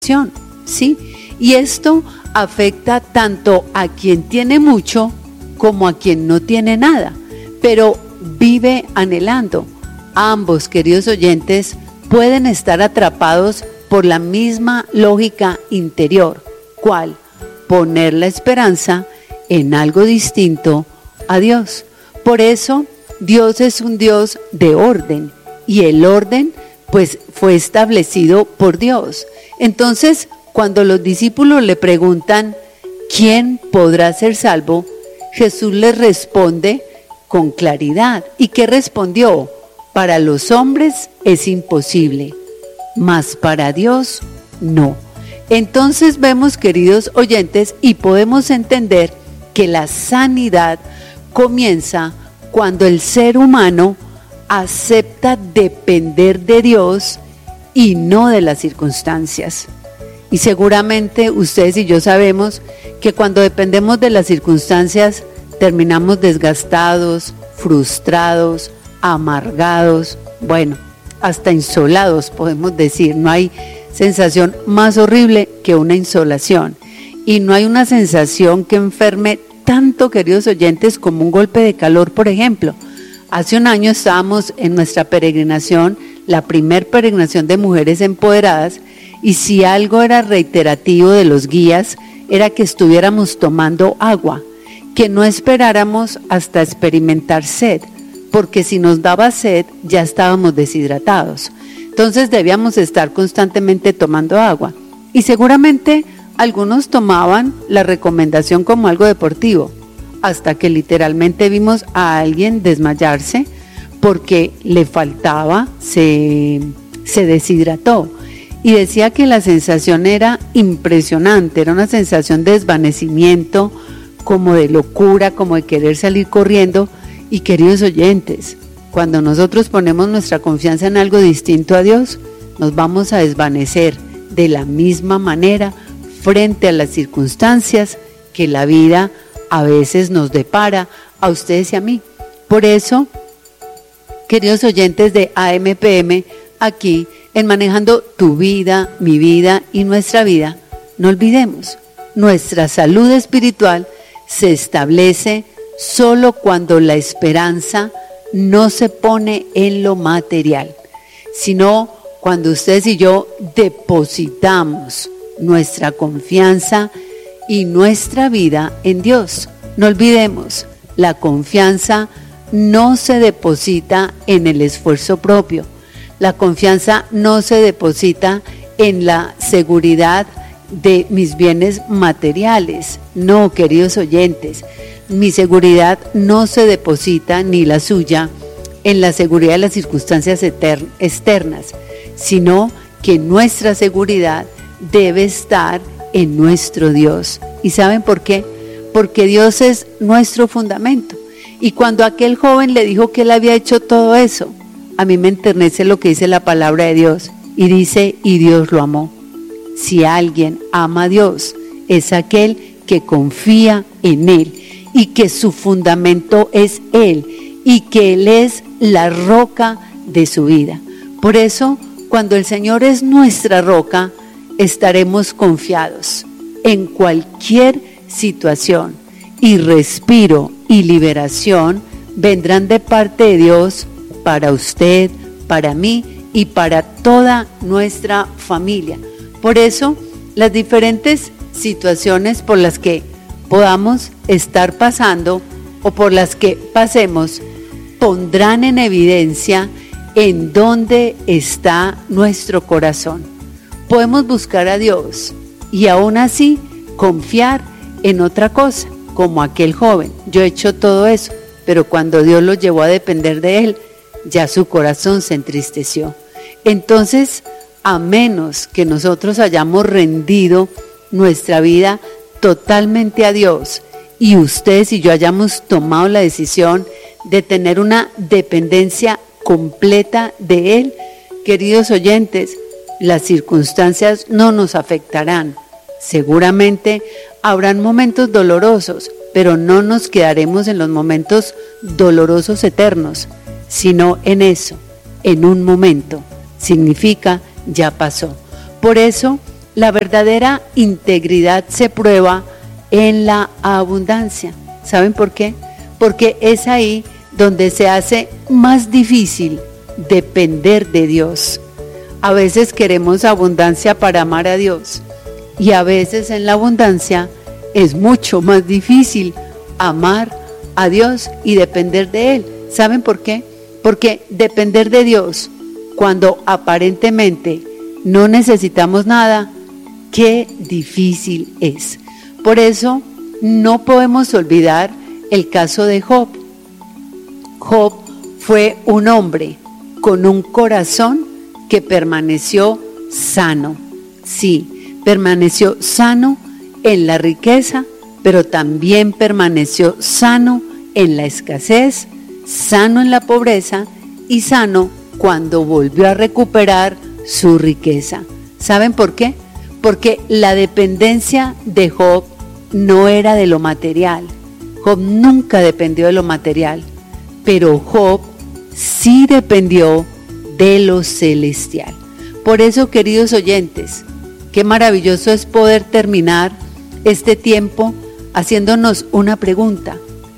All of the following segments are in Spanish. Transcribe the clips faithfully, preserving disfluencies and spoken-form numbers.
¿sí? Y esto afecta tanto a quien tiene mucho como a quien no tiene nada, pero vive anhelando. Ambos, queridos oyentes, pueden estar atrapados por la misma lógica interior. ¿Cuál? Poner la esperanza en algo distinto a Dios. Por eso, Dios es un Dios de orden, y el orden, pues, fue establecido por Dios. Entonces, cuando los discípulos le preguntan, ¿quién podrá ser salvo?, Jesús les responde con claridad. ¿Y qué respondió? Para los hombres es imposible, mas para Dios no. Entonces vemos, queridos oyentes, y podemos entender que la sanidad comienza cuando el ser humano acepta depender de Dios y no de las circunstancias. Y seguramente ustedes y yo sabemos que cuando dependemos de las circunstancias terminamos desgastados, frustrados, amargados, bueno, hasta insolados podemos decir. No hay sensación más horrible que una insolación, y no hay una sensación que enferme tanto, queridos oyentes, como un golpe de calor, por ejemplo. Hace un año estábamos en nuestra peregrinación, la primer peregrinación de mujeres empoderadas, y si algo era reiterativo de los guías, era que estuviéramos tomando agua, que no esperáramos hasta experimentar sed, porque si nos daba sed ya estábamos deshidratados. Entonces debíamos estar constantemente tomando agua, y seguramente algunos tomaban la recomendación como algo deportivo, hasta que literalmente vimos a alguien desmayarse porque le faltaba, se, se deshidrató. Y decía que la sensación era impresionante, era una sensación de desvanecimiento, como de locura, como de querer salir corriendo. Y queridos oyentes, cuando nosotros ponemos nuestra confianza en algo distinto a Dios, nos vamos a desvanecer de la misma manera frente a las circunstancias que la vida a veces nos depara a ustedes y a mí. Por eso, queridos oyentes de A M P M, aquí en Manejando tu Vida, mi vida y nuestra vida, no olvidemos, nuestra salud espiritual se establece solo cuando la esperanza no se pone en lo material, sino cuando ustedes y yo depositamos nuestra confianza y nuestra vida en Dios. No olvidemos, la confianza no se deposita en el esfuerzo propio. La confianza no se deposita en la seguridad de mis bienes materiales. No, queridos oyentes, mi seguridad no se deposita, ni la suya, en la seguridad de las circunstancias externas, sino que nuestra seguridad debe estar en nuestro Dios. ¿Y saben por qué? Porque Dios es nuestro fundamento. Y cuando aquel joven le dijo que él había hecho todo eso, a mí me enternece lo que dice la palabra de Dios, y dice, y Dios lo amó. Si alguien ama a Dios, es aquel que confía en Él, y que su fundamento es Él, y que Él es la roca de su vida. Por eso, cuando el Señor es nuestra roca, estaremos confiados en cualquier situación, y respiro y liberación vendrán de parte de Dios para usted, para mí y para toda nuestra familia. Por eso, las diferentes situaciones por las que podamos estar pasando o por las que pasemos pondrán en evidencia en dónde está nuestro corazón. Podemos buscar a Dios y aún así confiar en otra cosa, como aquel joven. Yo he hecho todo eso, pero cuando Dios lo llevó a depender de Él, ya su corazón se entristeció. Entonces, a menos que nosotros hayamos rendido nuestra vida totalmente a Dios y ustedes y yo hayamos tomado la decisión de tener una dependencia completa de Él, queridos oyentes, las circunstancias no nos afectarán. Seguramente habrán momentos dolorosos, pero no nos quedaremos en los momentos dolorosos eternos, sino en eso, en un momento. Significa, ya pasó. Por eso, La verdadera integridad se prueba en la abundancia. ¿Saben por qué? Porque es ahí donde se hace más difícil depender de Dios. A veces queremos abundancia para amar a Dios y a veces en la abundancia es mucho más difícil amar a Dios y depender de Él. ¿Saben por qué? Porque depender de Dios cuando aparentemente no necesitamos nada, qué difícil es. Por eso no podemos olvidar el caso de Job. Job fue un hombre con un corazón que permaneció sano. Sí, permaneció sano en la riqueza, pero también permaneció sano en la escasez, sano en la pobreza y sano cuando volvió a recuperar su riqueza. ¿Saben por qué? Porque la dependencia de Job no era de lo material. Job nunca dependió de lo material, pero Job sí dependió de lo celestial. Por eso, queridos oyentes, qué maravilloso es poder terminar este tiempo haciéndonos una pregunta.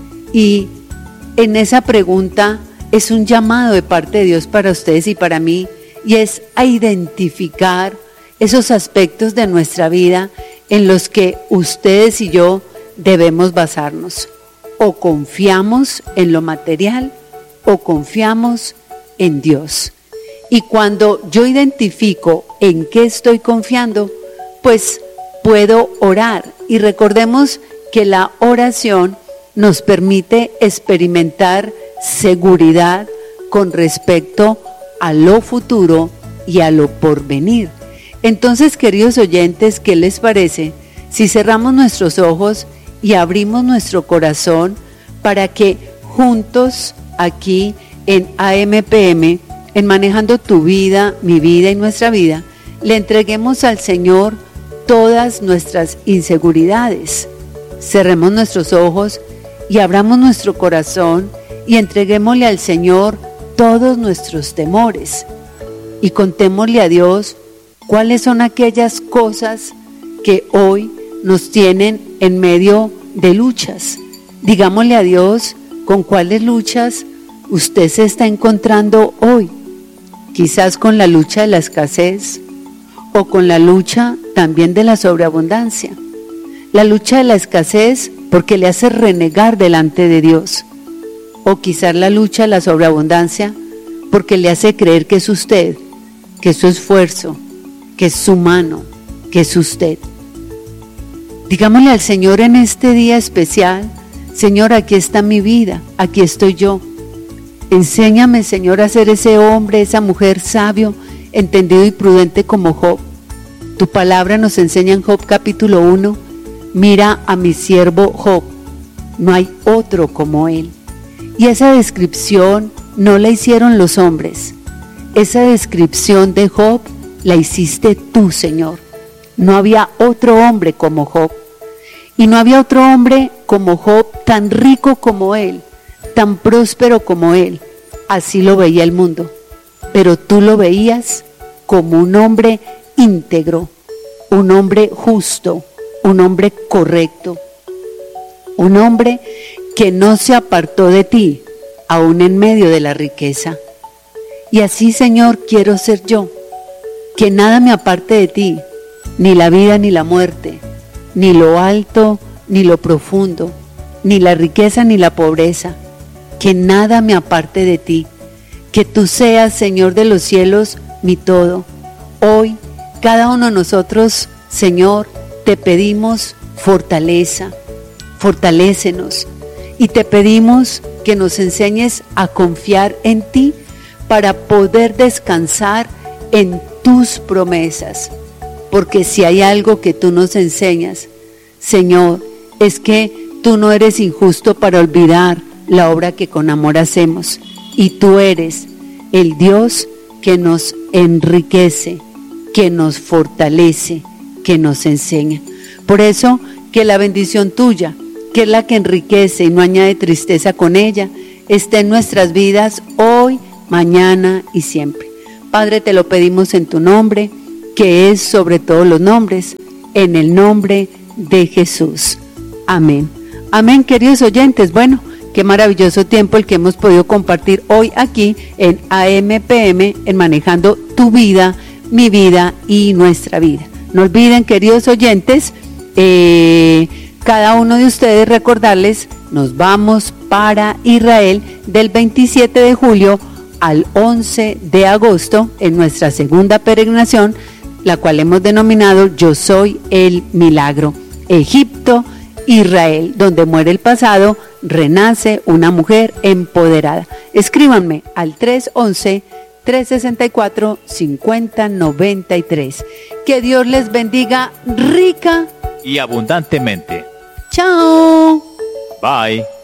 Y en esa pregunta es un llamado de parte de Dios para ustedes y para mí, y es a identificar esos aspectos de nuestra vida en los que ustedes y yo debemos basarnos. O confiamos en lo material o confiamos en Dios. Y cuando yo identifico en qué estoy confiando, pues puedo orar. Y recordemos que la oración nos permite experimentar seguridad con respecto a lo futuro y a lo porvenir. Entonces, queridos oyentes, ¿qué les parece si cerramos nuestros ojos y abrimos nuestro corazón para que juntos aquí en A M P M, en Manejando tu Vida, mi vida y nuestra vida, le entreguemos al Señor todas nuestras inseguridades? Cerremos nuestros ojos y abramos nuestro corazón y entreguémosle al Señor todos nuestros temores y contémosle a Dios cuáles son aquellas cosas que hoy nos tienen en medio de luchas. Digámosle a Dios con cuáles luchas usted se está encontrando hoy. Quizás con la lucha de la escasez o con la lucha también de la sobreabundancia. La lucha de la escasez porque le hace renegar delante de Dios. O quizás la lucha de la sobreabundancia porque le hace creer que es usted, que es su esfuerzo, que es su mano, que es usted. Digámosle al Señor en este día especial: Señor, aquí está mi vida, aquí estoy yo. Enséñame, Señor, a ser ese hombre, esa mujer sabio, entendido y prudente como Job. Tu palabra nos enseña en Job capítulo uno: mira a mi siervo Job, no hay otro como él. Y esa descripción no la hicieron los hombres. Esa descripción de Job la hiciste tú, Señor. No había otro hombre como Job. Y no había otro hombre como Job tan rico como él, tan próspero como él. Así lo veía el mundo. Pero tú lo veías como un hombre íntegro, un hombre justo, un hombre correcto, un hombre que no se apartó de ti, aún en medio de la riqueza. Y así, Señor, quiero ser yo, que nada me aparte de ti, ni la vida ni la muerte, ni lo alto ni lo profundo, ni la riqueza ni la pobreza, que nada me aparte de ti, que tú seas, Señor de los cielos, mi todo. Hoy, cada uno de nosotros, Señor, te pedimos fortaleza, fortalécenos, y te pedimos que nos enseñes a confiar en ti para poder descansar en tus promesas. Porque si hay algo que tú nos enseñas, Señor, es que tú no eres injusto para olvidar la obra que con amor hacemos, y tú eres el Dios que nos enriquece, que nos fortalece, que nos enseña. Por eso, que la bendición tuya, que es la que enriquece y no añade tristeza con ella, esté en nuestras vidas hoy, mañana y siempre. Padre, te lo pedimos en tu nombre, que es sobre todos los nombres, en el nombre de Jesús. Amén. Amén, queridos oyentes. Bueno, qué maravilloso tiempo el que hemos podido compartir hoy aquí en A M P M, en Manejando tu Vida, mi vida y nuestra vida. No olviden, queridos oyentes, eh, cada uno de ustedes recordarles, nos vamos para Israel del veintisiete de julio al once de agosto en nuestra segunda peregrinación, la cual hemos denominado Yo Soy el Milagro. Egipto, Israel, donde muere el pasado, renace una mujer empoderada. Escríbanme al tres once, tres sesenta y cuatro, cincuenta noventa y tres. Que Dios les bendiga rica y abundantemente. Chao. Bye.